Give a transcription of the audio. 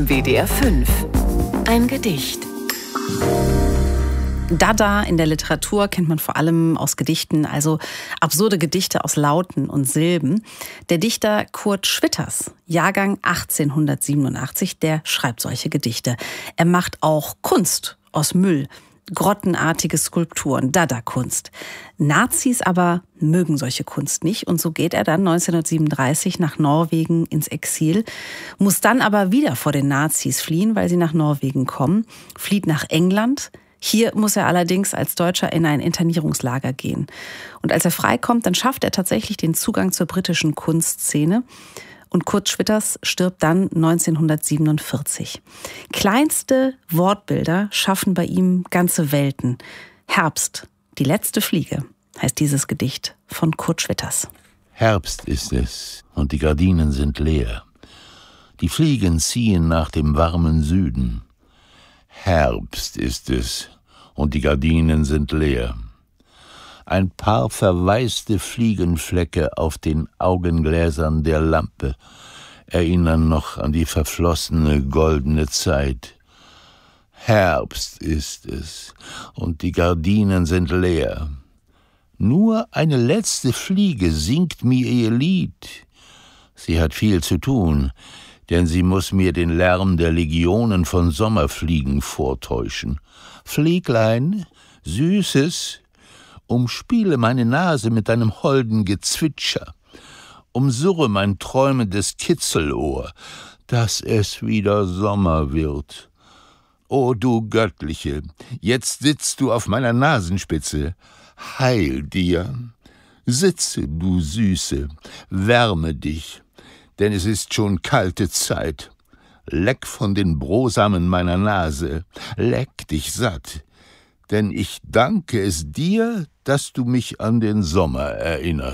WDR 5. Ein Gedicht. Dada in der Literatur kennt man vor allem aus Gedichten, also absurde Gedichte aus Lauten und Silben. Der Dichter Kurt Schwitters, Jahrgang 1887, der schreibt solche Gedichte. Er macht auch Kunst aus Müll, grottenartige Skulpturen, Dada-Kunst. Nazis aber mögen solche Kunst nicht und so geht er dann 1937 nach Norwegen ins Exil, muss dann aber wieder vor den Nazis fliehen, weil sie nach Norwegen kommen, flieht nach England. Hier muss er allerdings als Deutscher in ein Internierungslager gehen. Und als er freikommt, dann schafft er tatsächlich den Zugang zur britischen Kunstszene. Und Kurt Schwitters stirbt dann 1947. Kleinste Wortbilder schaffen bei ihm ganze Welten. Herbst, die letzte Fliege, heißt dieses Gedicht von Kurt Schwitters. Herbst ist es und die Gardinen sind leer. Die Fliegen ziehen nach dem warmen Süden. Herbst ist es und die Gardinen sind leer. Ein paar verwaiste Fliegenflecke auf den Augengläsern der Lampe erinnern noch an die verflossene goldene Zeit. Herbst ist es und die Gardinen sind leer. Nur eine letzte Fliege singt mir ihr Lied. Sie hat viel zu tun, denn sie muss mir den Lärm der Legionen von Sommerfliegen vortäuschen. Flieglein, Süßes, umspiele meine Nase mit deinem holden Gezwitscher, umsurre mein träumendes Kitzelohr, dass es wieder Sommer wird. O du Göttliche, jetzt sitzt du auf meiner Nasenspitze, heil dir. Sitze, du Süße, wärme dich, denn es ist schon kalte Zeit. Leck von den Brosamen meiner Nase, leck dich satt, denn ich danke es dir, dass du mich an den Sommer erinnerst.